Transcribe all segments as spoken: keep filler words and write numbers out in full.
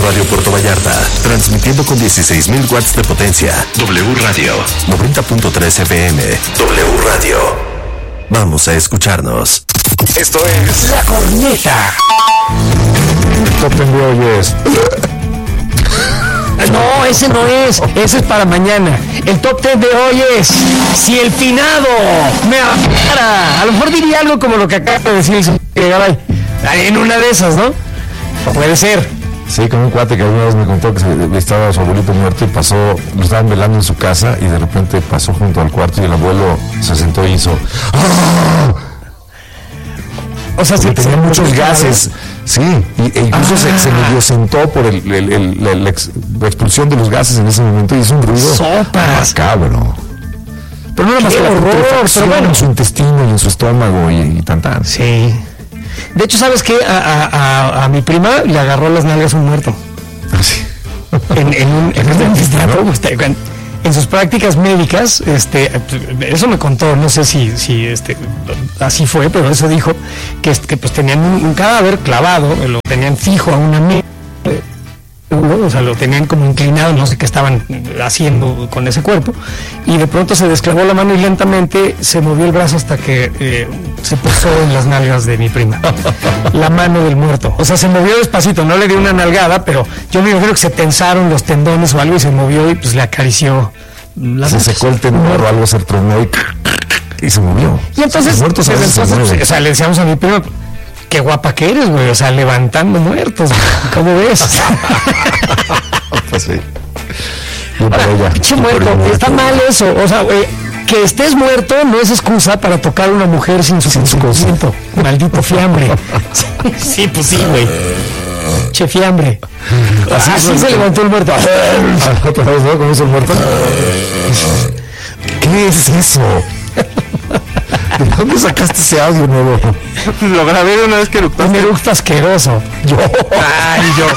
Radio Puerto Vallarta, transmitiendo con dieciséis mil watts de potencia. W Radio, noventa punto tres F M. W Radio. Vamos a escucharnos. Esto es La Corneta. Top ten de hoy es... No, ese no es, ese es para mañana. El top ten de hoy es: si el finado me amara. A lo mejor diría algo como lo que acaba de decir el señor Garay. En una de esas, ¿no? Puede ser. Sí, con un cuate que alguna vez me contó que se, estaba su abuelito muerto y pasó, lo estaban velando en su casa y de repente pasó junto al cuarto y el abuelo se sentó y hizo... ¡Ah! O sea, porque sí, tenía sí, muchos sí, gases, sí, y, e incluso ah. se, se medio sentó por el, el, el, la, la, ex, la expulsión de los gases en ese momento y hizo un ruido sopas, cabrón. Pero no era más que horror, pero bueno, en su intestino y en su estómago y, y tan tan. Sí. De hecho, ¿sabes qué? A, a, a, a mi prima le agarró las nalgas un muerto. Ah, sí. En, en un, en un dentista, ¿no? En sus prácticas médicas, este, eso me contó, no sé si, si este, así fue, pero eso dijo, que, que pues tenían un, un cadáver clavado, lo tenían fijo a una mesa, o sea, lo tenían como inclinado, no sé qué estaban haciendo con ese cuerpo, y de pronto se desclavó la mano y lentamente se movió el brazo hasta que eh, se posó en las nalgas de mi prima, la mano del muerto. O sea, se movió despacito, no le dio una nalgada, pero yo me imagino que se tensaron los tendones o algo y se movió y pues le acarició las se secó el tendón o algo, se tronó y, y se movió. Y entonces, muertos a veces se o sea, le decíamos a mi prima: qué guapa que eres, güey, o sea, levantando muertos, ¿cómo ves? Pues sí. Ahora, pinche muerto, está mal eso, o sea, güey, que estés muerto no es excusa para tocar a una mujer sin su consentimiento. Maldito fiambre. Sí, sí, pues sí, güey. Che fiambre. Así, así se levantó el muerto. ¿Otra vez, no? ¿Cómo es el muerto? ¿Qué es eso? ¿De dónde sacaste ese audio nuevo? Lo grabé una vez que eructaste. Un eructo asqueroso. Yo. Ay, yo.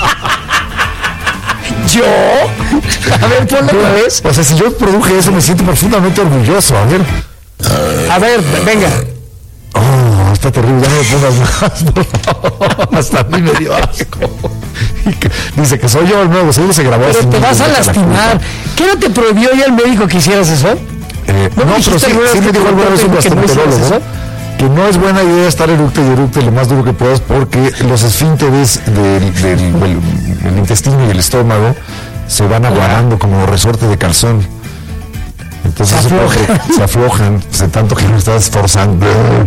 ¿Yo? A ver, ponlo otra vez. O sea, si yo produje eso, me siento profundamente orgulloso. A ver. A ver, venga. Oh, está terrible. Ya no me pongas más. Hasta a mí me dio asco. Dice que soy yo el nuevo. Seguro se grabó. Pero así, te vas a lastimar. ¿Qué no te prohibió ya el médico que hicieras eso? Eh, no, no pero sí, sí me dijo alguna vez un gastroenterólogo que no es buena idea estar eructe y eructe lo más duro que puedas porque los esfínteres del, del, del, del intestino y el estómago se van aguadando como resorte de calzón. Entonces se, afloja. se aflojan de tanto que lo estás esforzando.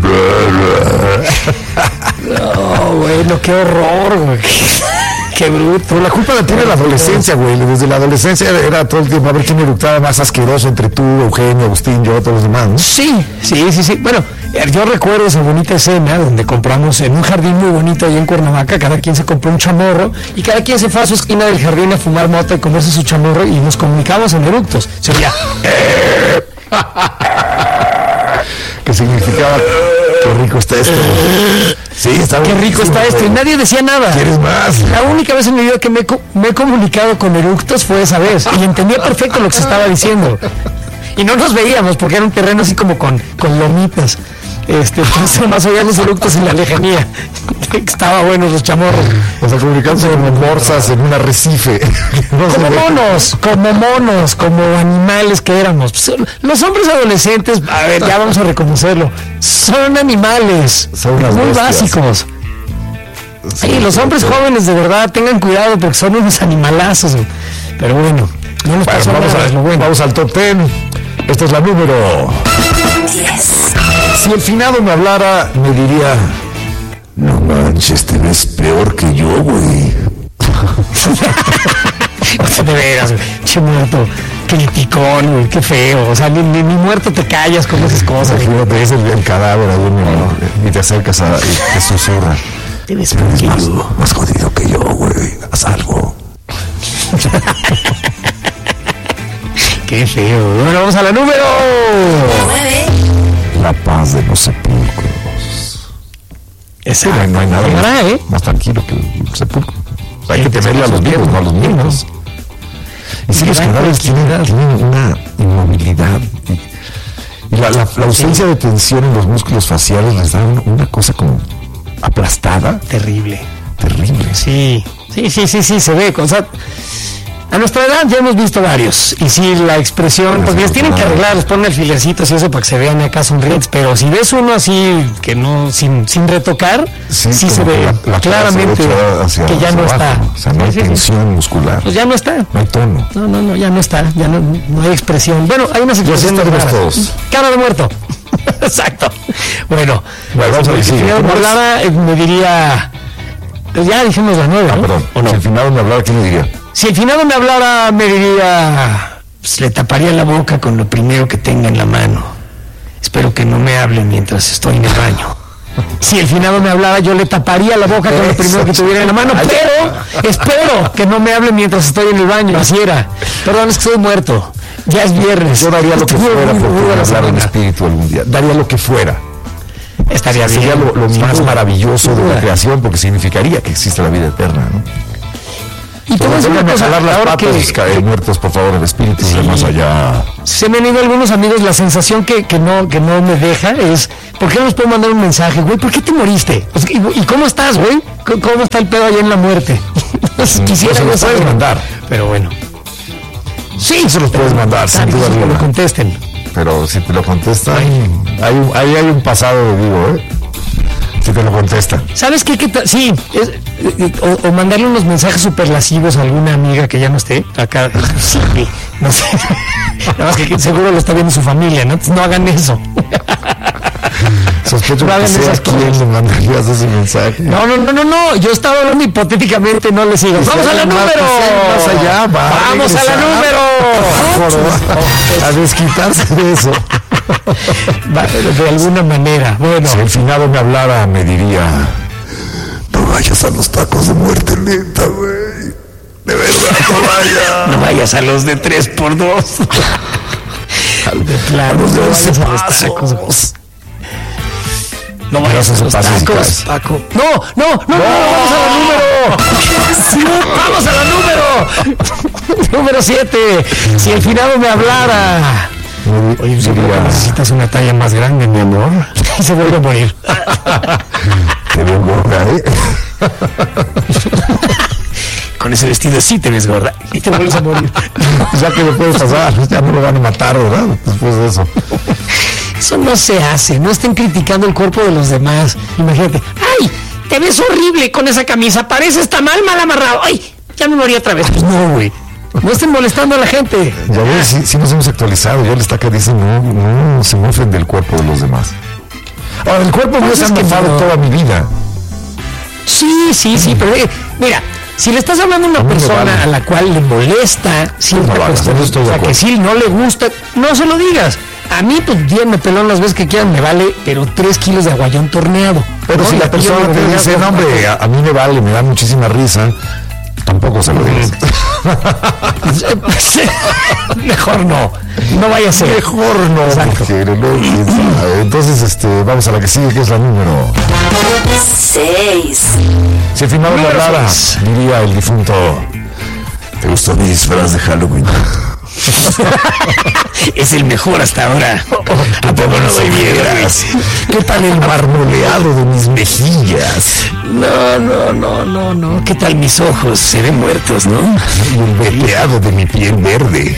No, bueno, qué horror, güey. Qué bruto. Pero la culpa la tiene la adolescencia, güey. Desde la adolescencia era todo el tiempo a ver quién eructaba más asqueroso entre tú, Eugenio, Agustín, yo, todos los demás, ¿no? Sí, sí, sí, sí. Bueno, yo recuerdo esa bonita escena donde compramos en un jardín muy bonito ahí en Cuernavaca, cada quien se compró un chamorro y cada quien se fue a su esquina del jardín a fumar mota y comerse su chamorro y nos comunicamos en eructos. Sería... que significaba qué rico está esto. Sí, está qué rico está esto. Y nadie decía nada. ¿Quieres más? La única vez en mi vida que me, me he comunicado con eructos fue esa vez. Y entendía perfecto lo que se estaba diciendo. Y no nos veíamos porque era un terreno así como con, con lomitas. Este, entonces más oían los eructos en la lejanía. Estaba bueno los chamorros. O sea, comunicándose como morsas en un arrecife. No como monos, como monos, como animales que éramos. Los hombres adolescentes, a ver, ya vamos a reconocerlo, son animales. Son unas muy bestias. Básicos. Sí, sí, los hombres jóvenes de verdad tengan cuidado porque son unos animalazos. Pero bueno, no nos bueno, pasó vamos, nada, a, lo bueno. vamos al top ten. Esta es la número diez. Si el finado me hablara, me diría: no manches, te ves peor que yo, güey. De veras, che muerto, criticón, güey, qué feo. O sea, ni, ni, ni muerto te callas con esas cosas. Fíjate, ves el, el cadáver ahí, ¿no? Y te acercas a, y te susurra: te ves peor que más, yo. Más jodido que yo, güey. Haz algo. Qué feo. Bueno, vamos a la número nueve. La paz de los sepulcros. Exacto. Sí, no, no hay nada más, más, ¿eh? más tranquilo que el sepulcro. O sea, hay que temerle a los vivos, no a los muertos. Y si los cadáveres tienen, tienen una inmovilidad y, y la, la, la ausencia de tensión en los músculos faciales les da una, una cosa como aplastada. Terrible. Terrible. Sí. Sí, sí, sí, sí, se ve. O sea, a nuestra edad ya hemos visto varios. Y sí, la expresión, porque les tienen que arreglar, les ponen alfilercitos y eso para que se vean acá sonrientes. Pero si ves uno así, que no, sin, sin retocar, sí, sí se ve la, la claramente hacia, que ya no abajo, está. O sea, no hay sí, tensión sí. muscular. Pues ya no está. No hay tono. No, no, no, ya no está. Ya no, no hay expresión. Bueno, hay unas expresiones todos. Cara de muerto. Exacto. Bueno, bueno vamos a ver si me hablara, me diría. Pues ya dijimos las nueve, ah, ¿no? Perdón, ¿o no? Si el finado me hablara, ¿qué me diría? Si el finado me hablara, me diría, pues, le taparía la boca con lo primero que tenga en la mano. Espero que no me hable mientras estoy en el baño. Si el finado me hablara, yo le taparía la boca con lo primero que tuviera en la mano, pero espero que no me hable mientras estoy en el baño. Así era. Perdón, es que estoy muerto. Ya es viernes. Yo daría lo que fuera por poder hablar en espíritu algún día. Daría lo que fuera. Estaría bien. Sería lo, lo más maravilloso de la creación, porque significaría que existe la vida eterna, ¿no? Y te voy a decir una cosa, jalar las ahora patas, que caer muertos, por favor, el espíritu sí, de más allá. Se me han ido algunos amigos, la sensación que, que no que no me deja es, ¿por qué no les puedo mandar un mensaje, güey? ¿Por qué te moriste? O sea, ¿y, ¿Y cómo estás, güey? ¿Cómo está el pedo allá en la muerte? Quisiera no se los puedes mandar. Pero bueno. Sí, se los puedes mandar, sin duda alguna. Que lo contesten. Pero si te lo contestan, hay un, ahí hay un pasado de vivo, ¿eh? Si te lo contestan. ¿Sabes qué? ¿Qué tal? Sí, es, o, o mandarle unos mensajes superlasivos a alguna amiga que ya no esté acá. Sí, no sé. Nada más que seguro lo está viendo su familia, ¿no? No hagan eso. Sospecho no que sea quién le mandarías ese mensaje. No, no, no, no, no. Yo estaba hablando hipotéticamente, no le sigo. ¡Vamos a la número! Más allá, va, ¡Vamos a la número! A desquitarse de eso. De alguna manera. Bueno. Si el finado me hablara, me diría: no vayas a los tacos de muerte lenta, güey. De verdad, no vayas. No vayas a los de tres por dos. De plano, no vayas a los tacos. No vayas a los tacos, Paco. No, no, no, no, no, vamos a la número. Vamos a la número. Número siete. Si el finado me hablara. Oye, diría, necesitas una talla más grande, mi amor. Y se vuelve a morir. Te veo gorda, ¿eh? Con ese vestido sí te ves gorda. Y te vuelves a morir. Ya que lo puedes pasar, ya no lo van a matar, ¿verdad? Después de eso. Eso no se hace. No estén criticando el cuerpo de los demás. Imagínate. ¡Ay! Te ves horrible con esa camisa. Pareces tan mal, mal amarrado. ¡Ay! Ya me morí otra vez. Pues no, güey. No estén molestando a la gente. Ya ves, sí, sí nos hemos actualizado. Ya el estaca dice, no, no se mofen del cuerpo de los demás. Ahora, el cuerpo mío se ha mofado no. toda mi vida. Sí, sí, sí, pero eh, mira, si le estás hablando a una persona vale. a la cual le molesta cierta no cuestión, o sea, que si no le gusta, no se lo digas. A mí, pues, díganme pelón las veces que quieran, me vale, pero tres kilos de aguayón torneado. Pero no, si la persona te dice, no, hombre, a, a mí me vale, me da muchísima risa, tampoco se lo digas. Mejor no, no vaya a ser. Mejor no. Quiere, no Entonces, este, vamos a la que sigue, que es la número seis. Si el finado me hablara, diría el difunto: ¿te gustó mi disfraz de Halloween? Es el mejor hasta ahora. ¿A poco no doy piedras? ¿Qué tal el marmoleado de mis mejillas? No, no, no, no, no. ¿Qué tal mis ojos? Se ven muertos, ¿no? Y el veteado de mi piel verde.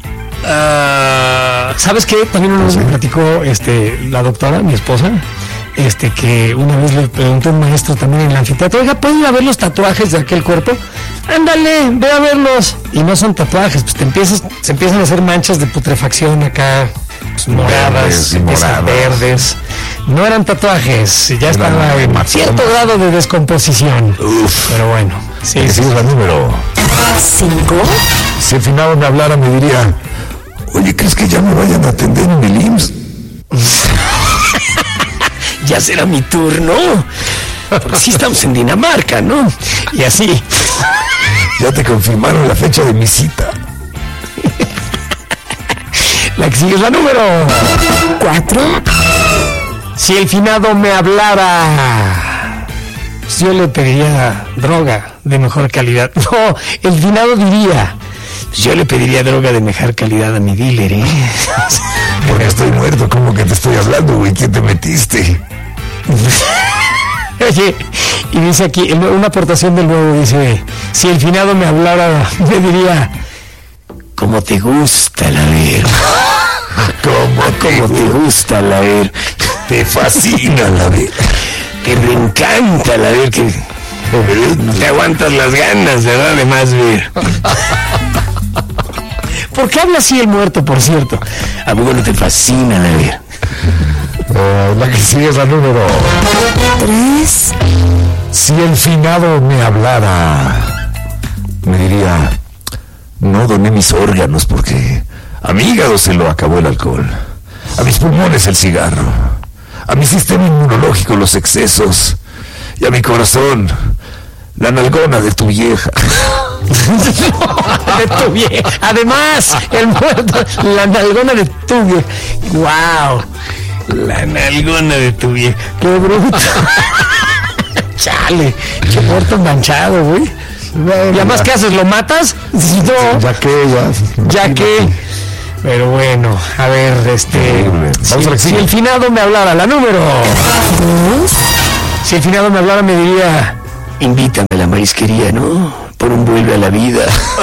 Uh, ¿Sabes qué? También una vez me platicó este, la doctora, mi esposa, este, que una vez le preguntó a un maestro también en el anfiteatro: oiga, ¿puedo ir a ver los tatuajes de aquel cuerpo? Ándale, ve a verlos. Y no son tatuajes, pues te empiezas, se empiezan a hacer manchas de putrefacción acá, pues, moradas, moradas, verdes. No eran tatuajes, ya estaba en cierto grado de descomposición. Uf. Pero bueno, sí, sí, sí. Es la número cinco. Si el finado me hablara, me diría: oye, ¿crees que ya me vayan a atender en el I M S S? Ya será mi turno. Porque sí estamos en Dinamarca, ¿no? Y así. Ya te confirmaron la fecha de mi cita. La que sigue es la número cuatro. Si el finado me hablara, yo le pediría droga de mejor calidad. No, el finado diría: yo le pediría droga de mejor calidad a mi dealer, ¿eh? Porque estoy muerto, ¿cómo que te estoy hablando, güey? ¿Quién te metiste? Oye, y dice aquí, una aportación del nuevo, dice, si el finado me hablara, me diría, ¿cómo te gusta la ver? ¿Cómo, cómo te gusta la ver? Te fascina la ver. Te reencanta la ver, que te aguantas las ganas, ¿verdad? De más ver. ¿Por qué habla así el muerto, por cierto? A vos no te fascina la ver. Uh, la que sigue es la número tres. Si el finado me hablara, me diría, no doné mis órganos porque a mi hígado se lo acabó el alcohol, a mis pulmones el cigarro, a mi sistema inmunológico los excesos y a mi corazón la nalgona de tu vieja. De tu vieja. Además, el muerto, la nalgona de tu vieja. Wow. La nalgona de tu vieja. Qué bruto. Chale, qué muerto manchado, güey. Bueno, ¿y además qué haces? ¿Lo matas? No. Ya que, ya. Ya que. Pero bueno, a ver, este. Vamos a la si, si el finado me hablara, la número. Si el finado me hablara, me diría, invítame a la marisquería, ¿no? Por un vuelve a la vida.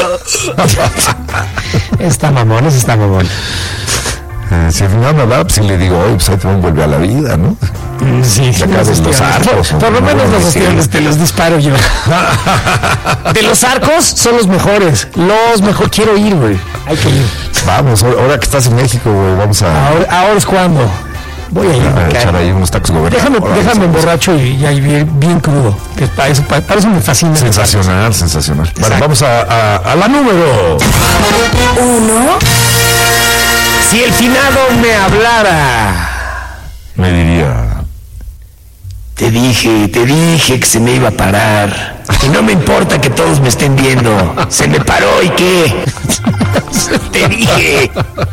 Está mamón, ese está mamón. Eh, si al final me habla, pues si le digo, oye, pues ahí te vuelve a la vida, ¿no? Sí, acá de los arcos. Por, por lo menos los ostiones te los disparo yo. De los arcos son los mejores. Los mejores. Quiero ir, güey. Hay que ir. Vamos, ahora que estás en México, güey, vamos a... Ahora, ahora es cuando. Voy a ir a echar acá. ahí unos tacos gobernados. Déjame, ahora, déjame vamos. emborracho y, y ahí bien, bien crudo. Que para, eso, para, para eso me fascina. Sensacional, sensacional. Exacto. Bueno, vamos a, a, a la número uno. Si el finado me hablara, me diría, te dije, te dije que se me iba a parar. Y no me importa que todos me estén viendo. Se me paró y qué. Te dije.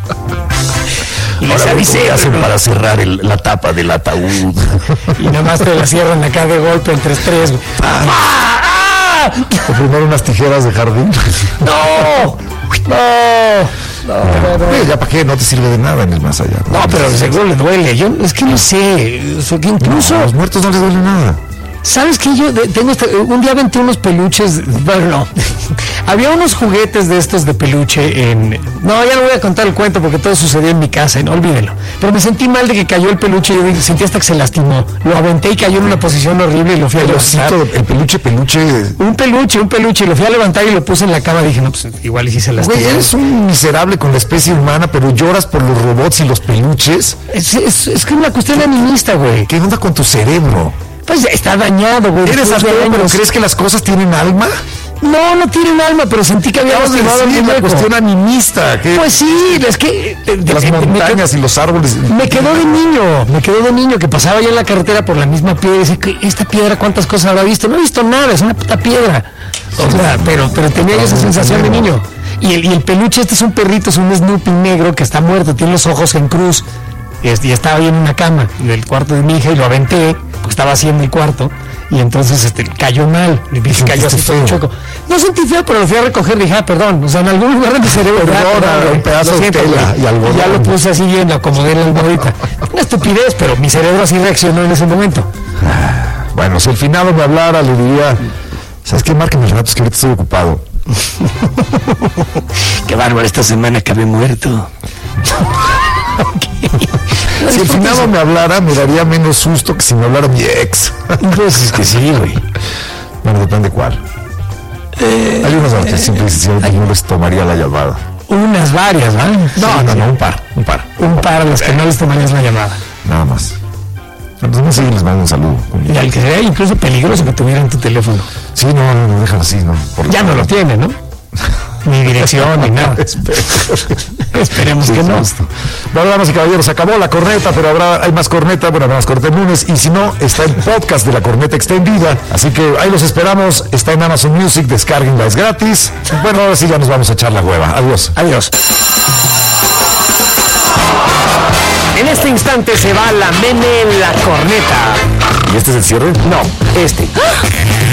Y les ahora avisé. ¿cómo hacen para cerrar el, la tapa del ataúd? Y nada más te la cierran acá de golpe entre tres. Güey. ¡Ah! ¡Ah! O primero unas tijeras de jardín. ¡No! ¡No! No, no, no. Oye, ya para qué, no te sirve de nada en el más allá. No, pero seguro le duele. Yo es que no sé. O sea, que incluso. No, a los muertos no les duele nada. ¿Sabes qué? Yo de- tengo este, un día aventé unos peluches, bueno, no, había unos juguetes de estos de peluche en, no, ya no voy a contar el cuento porque todo sucedió en mi casa, no, olvídenlo, pero me sentí mal de que cayó el peluche y yo sentí hasta que se lastimó, lo aventé y cayó en una posición horrible y lo fui a El levantar. osito, el peluche, peluche. Un peluche, un peluche, lo fui a levantar y lo puse en la cama, dije, no, pues igual y si se lastimó. Güey, eres un miserable con la especie humana, pero lloras por los robots y los peluches. Es, es, es que es una cuestión animista, güey. ¿Qué onda con tu cerebro? Pues está dañado, güey. ¿Eres después de ateo, pero años. crees que las cosas tienen alma? No, no tienen alma, pero sentí que había Acabas de lastimado decir mi la muñeco. cuestión animista. Que Pues sí, es que de- de- las de- me montañas quedó- y los árboles. Me quedó de niño, me quedó de niño que pasaba yo en la carretera por la misma piedra y decía, "¿Qué- esta piedra cuántas cosas habrá visto? No he visto nada, es una puta piedra. O sea, pero, pero tenía yo esa sensación de niño. Y el, y el peluche, este es un perrito, es un Snoopy negro que está muerto, tiene los ojos en cruz. Y es- y estaba ahí en una cama, en el cuarto de mi hija, y lo aventé, porque estaba así en mi cuarto. Y entonces este, cayó mal, y vi que cayó así todo feo. choco. No sentí feo, pero lo fui a recoger y dije, ah, perdón, o sea, en algún lugar de mi cerebro. Perdona, ya, perdón, un güey, pedazo lo de siento, tela güey. y algodón. Ya lo puse así bien, lo acomodé en la almohadita. Una estupidez, pero mi cerebro así reaccionó en ese momento. Bueno, si el finado me hablara, le diría, ¿sabes qué? Márqueme el rato, es que ahorita estoy ocupado. Qué bárbaro, esta semana acabé muerto. Si el finado me hablara, me daría menos susto que si me hablara mi ex. Pues es que sí, güey. Bueno, depende cuál. Hay unos a los que siempre dicen, si ahorita no les tomaría la llamada. Unas varias, ¿vale? No, no, no, un par, un par. Un par a los que no les tomarías la llamada. Nada más. A los demás sí les mando un saludo. Y al que sería incluso peligroso que tuvieran tu teléfono. Sí, no, no, no, déjalo así, no. Por Ya no lo tiene, ¿no? Ni dirección, ni nada. Esperemos que no. Bueno, damas y caballeros, acabó la corneta, pero habrá, hay más corneta, bueno, habrá más corneta el lunes, y si no, está el podcast de la corneta extendida, así que ahí los esperamos, está en Amazon Music, descárguenla, es gratis. Bueno, ahora sí ya nos vamos a echar la hueva. Adiós. Adiós. En este instante se va la meme en la corneta. ¿Y este es el cierre? No, este.